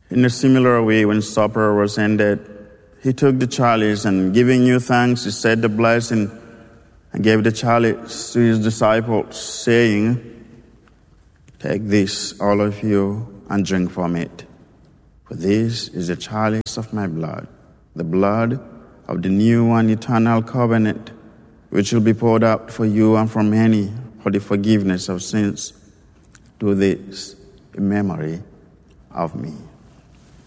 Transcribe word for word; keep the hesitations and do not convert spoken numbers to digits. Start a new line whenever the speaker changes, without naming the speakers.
In a similar way, when supper was ended, he took the chalice, and giving you thanks, he said the blessing and gave the chalice to his disciples, saying, "Take this, all of you, and drink from it. For this is the chalice of my blood, the blood of the new and eternal covenant, which will be poured out for you and for many for the forgiveness of sins. Do this in memory of me."